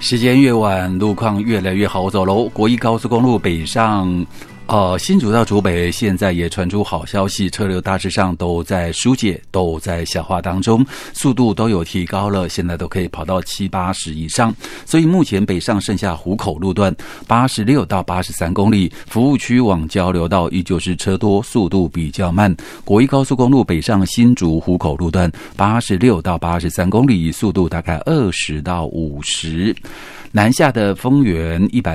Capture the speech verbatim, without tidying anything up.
时间越晚，路况越来越好走喽。国一高速公路北上，呃，新竹到竹北，现在也传出好消息，车流大致上都在疏解，都在消化当中，速度都有提高了，现在都可以跑到七八十以上。所以目前北上剩下湖口路段八十六到八十三公里，服务区往交流道依旧是车多，速度比较慢。国一高速公路北上新竹湖口路段八十六到八十三公里，速度大概二十到五十。南下的丰原一百